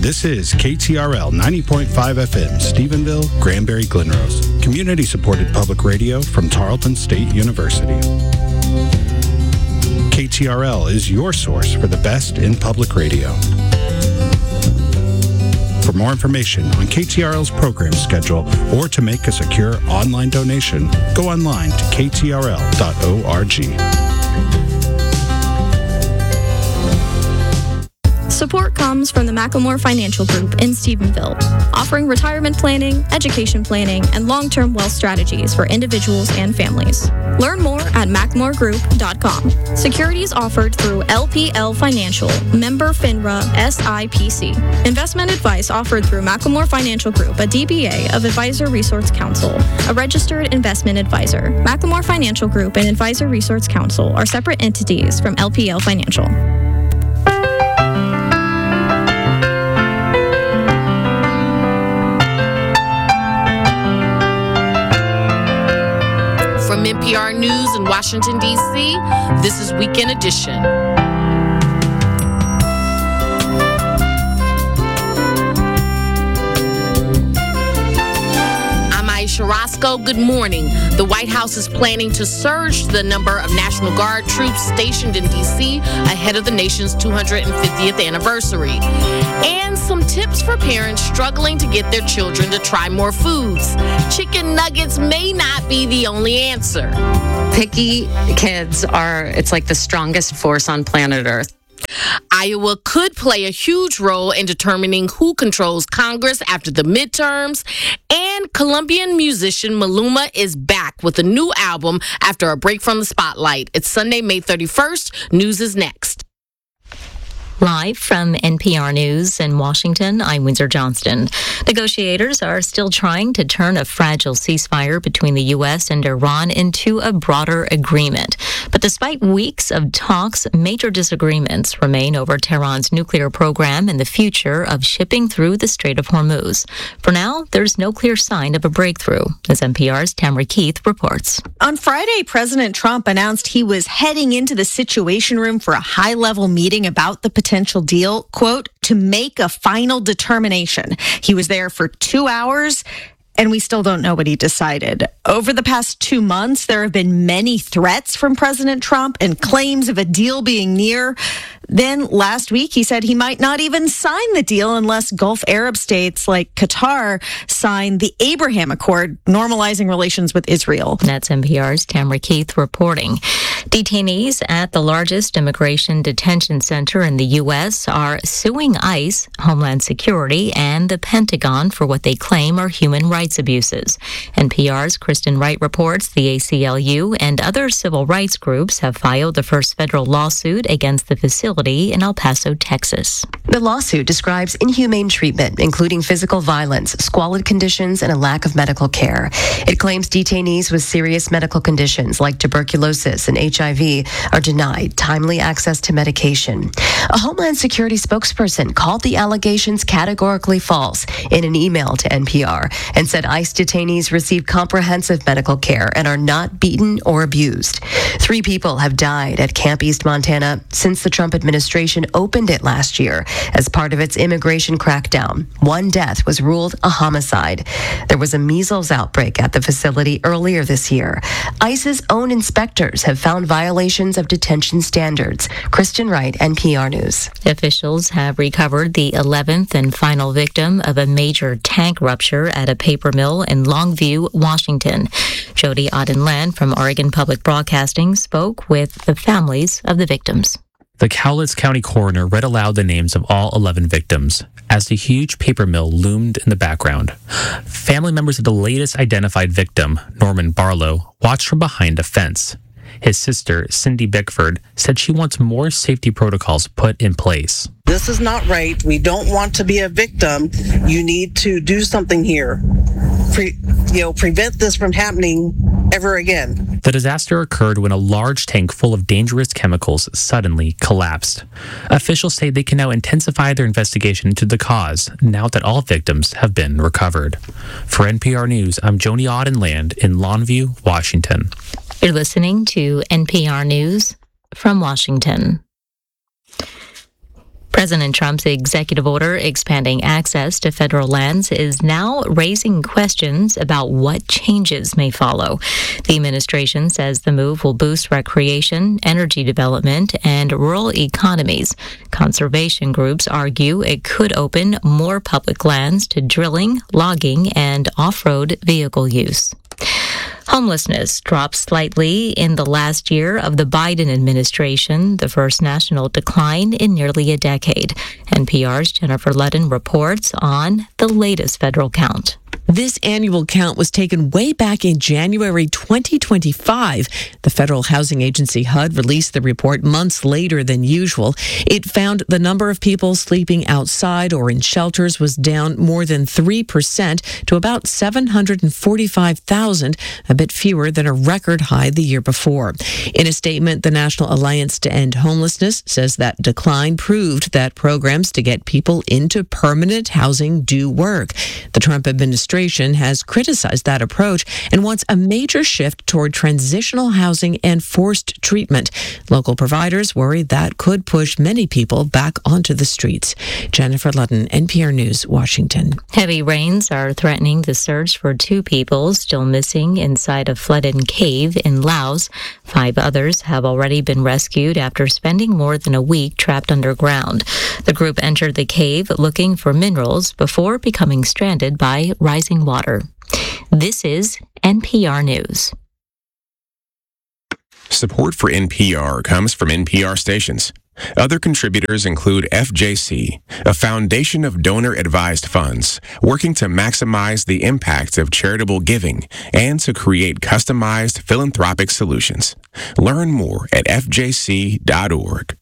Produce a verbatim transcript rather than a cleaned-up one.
This is K T R L ninety point five F M, Stephenville, Granbury, Glen Rose. Community-supported public radio from Tarleton State University. K T R L is your source for the best in public radio. For more information on K T R L's program schedule or to make a secure online donation, go online to k t r l dot org. Support comes from the Macklemore Financial Group in Stephenville, offering retirement planning, education planning, and long-term wealth strategies for individuals and families. Learn more at macklemore group dot com. Securities offered through L P L Financial, member FINRA S I P C. Investment advice offered through Macklemore Financial Group, a D B A of Advisor Resource Council, a registered investment advisor. Macklemore Financial Group and Advisor Resource Council are separate entities from L P L Financial. From N P R News in Washington, D C, this is Weekend Edition. I'm Aisha Roscoe. Good morning. The White House is planning to surge the number of National Guard troops stationed in D C ahead of the nation's two hundred fiftieth anniversary. And some tips for parents struggling to get their children to try more foods. Chicken nuggets may not be the only answer. Picky kids are, it's like the strongest force on planet Earth. Iowa could play a huge role in determining who controls Congress after the midterms. And Colombian musician Maluma is back with a new album after a break from the spotlight. It's Sunday, May thirty-first. News is next. Live from N P R News in Washington, I'm Windsor Johnston. Negotiators are still trying to turn a fragile ceasefire between the U S and Iran into a broader agreement. But despite weeks of talks, major disagreements remain over Tehran's nuclear program and the future of shipping through the Strait of Hormuz. For now, there's no clear sign of a breakthrough, as N P R's Tamara Keith reports. On Friday, President Trump announced he was heading into the Situation Room for a high-level meeting about the potential potential deal, quote, to make a final determination. He was there for two hours, and we still don't know what he decided. Over the past two months, there have been many threats from President Trump and claims of a deal being near. Then last week, he said he might not even sign the deal unless Gulf Arab states like Qatar sign the Abraham Accord, normalizing relations with Israel. That's N P R's Tamara Keith reporting. Detainees at the largest immigration detention center in the U S are suing ICE, Homeland Security, and the Pentagon for what they claim are human rights abuses. N P R's Kristen Wright reports the A C L U and other civil rights groups have filed the first federal lawsuit against the facility in El Paso, Texas. The lawsuit describes inhumane treatment, including physical violence, squalid conditions, and a lack of medical care. It claims detainees with serious medical conditions like tuberculosis and H I V are denied timely access to medication. A Homeland Security spokesperson called the allegations categorically false in an email to N P R and said ICE detainees receive comprehensive medical care and are not beaten or abused. Three people have died at Camp East Montana since the Trump administration opened it last year as part of its immigration crackdown. One death was ruled a homicide. There was a measles outbreak at the facility earlier this year. ICE's own inspectors have found violations of detention standards. Kristen Wright, N P R News. Officials have recovered the eleventh and final victim of a major tank rupture at a paper mill in Longview, Washington. Jody Auden-Land from Oregon Public Broadcasting spoke with the families of the victims. The Cowlitz County coroner read aloud the names of all eleven victims as the huge paper mill loomed in the background. Family members of the latest identified victim, Norman Barlow, watched from behind a fence. His sister, Cindy Bickford, said she wants more safety protocols put in place. This is not right. We don't want to be a victim. You need to do something here. Pre- you know, prevent this from happening ever again. The disaster occurred when a large tank full of dangerous chemicals suddenly collapsed. Officials say they can now intensify their investigation into the cause now that all victims have been recovered. For N P R News, I'm Jody Auden-Land in Longview, Washington. You're listening to N P R News from Washington. President Trump's executive order expanding access to federal lands is now raising questions about what changes may follow. The administration says the move will boost recreation, energy development, and rural economies. Conservation groups argue it could open more public lands to drilling, logging, and off-road vehicle use. Homelessness dropped slightly in the last year of the Biden administration, the first national decline in nearly a decade. N P R's Jennifer Ludden reports on the latest federal count. This annual count was taken way back in January twenty twenty-five. The Federal Housing Agency H U D released the report months later than usual. It found the number of people sleeping outside or in shelters was down more than three percent to about seven hundred forty-five thousand, a bit fewer than a record high the year before. In a statement, the National Alliance to End Homelessness says that decline proved that programs to get people into permanent housing do work. The Trump administration has criticized that approach and wants a major shift toward transitional housing and forced treatment. Local providers worry that could push many people back onto the streets. Jennifer Ludden, N P R News, Washington. Heavy rains are threatening the search for two people still missing inside a flooded cave in Laos. Five others have already been rescued after spending more than a week trapped underground. The group entered the cave looking for minerals before becoming stranded by rising water. This is N P R News. Support for N P R comes from N P R stations. Other contributors include F J C, a foundation of donor-advised funds working to maximize the impact of charitable giving and to create customized philanthropic solutions. Learn more at F J C dot org.